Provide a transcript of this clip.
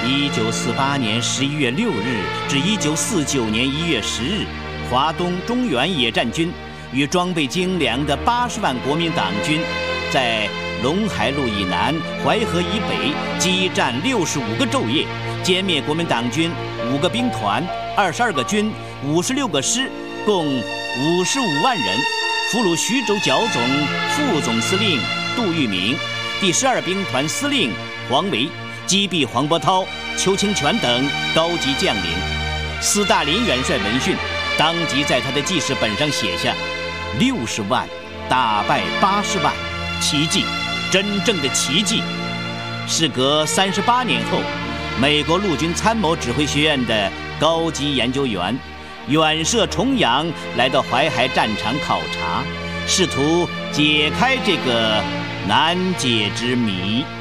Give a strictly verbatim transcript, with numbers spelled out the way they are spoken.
一九四八年十一月六日至一九四九年一月十日，华东中原野战军与装备精良的八十万国民党军，在陇海路以南、淮河以北激战六十五个昼夜，歼灭国民党军五个兵团、二十二个军、五十六个师，共五十五万人，俘虏徐州剿总副总司令杜聿明、第十二兵团司令黄维，击毙黄伯韬、邱清泉等高级将领。斯大林元帅闻讯，当即在他的记事本上写下：六十万打败八十万，奇迹，真正的奇迹。事隔三十八年后，美国陆军参谋指挥学院的高级研究员远涉重洋来到淮海战场考察，试图解开这个难解之谜。